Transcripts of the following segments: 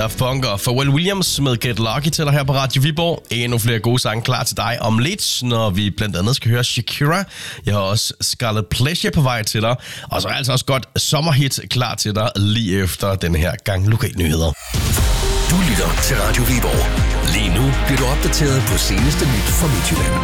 der funker Pharrell Williams med Get Lucky til dig her på Radio Viborg. Endnu flere gode sange klar til dig om lidt, når vi blandt andet skal høre Shakira. Jeg har også Scarlet Pleasure på vej til dig. Og så er altså også godt sommerhit klar til dig lige efter den her gang lokalnyheder. Du lytter til Radio Viborg. Lige nu bliver du opdateret på seneste nyt fra Midtjylland.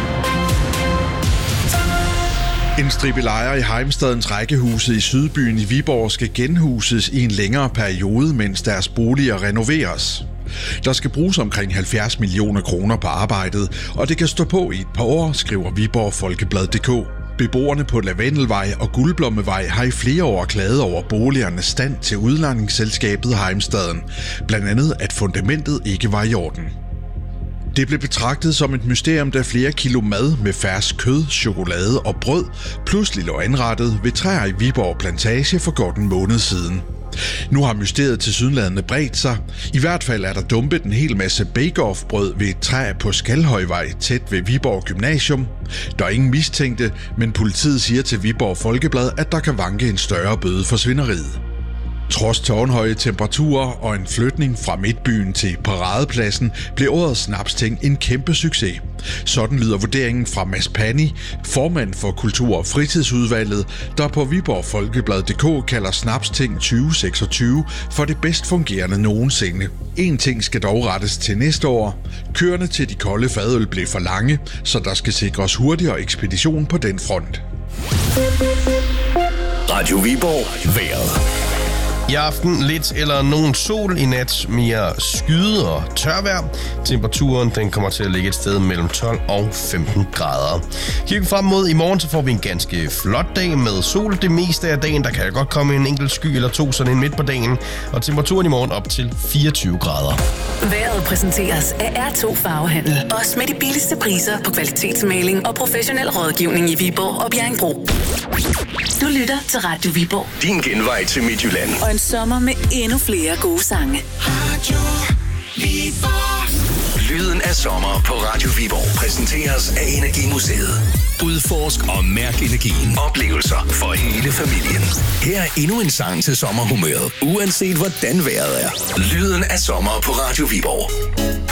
En stribe lejere i Heimstadens rækkehuse i Sydbyen i Viborg skal genhuses i en længere periode, mens deres boliger renoveres. Der skal bruges omkring 70 millioner kroner på arbejdet, og det kan stå på i et par år, skriver Viborg Folkeblad.dk. Beboerne på Lavendelvej og Guldblommevej har i flere år klaget over boligernes stand til udlejningsselskabet Heimstaden. Blandt andet, at fundamentet ikke var i orden. Det blev betragtet som et mysterium, da flere kilo mad med fersk kød, chokolade og brød pludselig lå anrettet ved træer i Viborg Plantage for godt en måned siden. Nu har mysteriet tilsyneladende bredt sig. I hvert fald er der dumpet en hel masse bake-off-brød ved et træ på Skalhøjvej tæt ved Viborg Gymnasium. Der er ingen mistænkte, men politiet siger til Viborg Folkeblad, at der kan vanke en større bøde for svineriet. Trods tårnhøje temperaturer og en flytning fra Midtbyen til Paradepladsen blev årets Snapsting en kæmpe succes. Sådan lyder vurderingen fra Mads Pani, formand for Kultur- og Fritidsudvalget, der på Viborg Folkeblad.dk kalder Snapsting 2026 for det bedst fungerende nogensinde. En ting skal dog rettes til næste år. Køerne til de kolde fadøl blev for lange, så der skal sikres hurtigere ekspedition på den front. Radio Viborg. Vejret. I aften lidt eller nogen sol, i nat mere skyde og tørvejr. Temperaturen den kommer til at ligge et sted mellem 12 og 15 grader. Kigger frem mod i morgen, så får vi en ganske flot dag med sol det meste af dagen. Der kan godt komme en enkelt sky eller to sådan en midt på dagen. Og temperaturen i morgen op til 24 grader. Vejret præsenteres af R2 Farvehandel. Også med de billigste priser på kvalitetsmaling og professionel rådgivning i Viborg og Bjerringbro. Du lytter til Radio Viborg. Din genvej til Midtjylland. Og en sommer med endnu flere gode sange. Radio Viborg. Lyden af sommer på Radio Viborg præsenteres af Energimuseet. Udforsk og mærk energien. Oplevelser for hele familien. Her er endnu en sang til sommerhumøret, uanset hvordan vejret er. Lyden af sommer på Radio Viborg.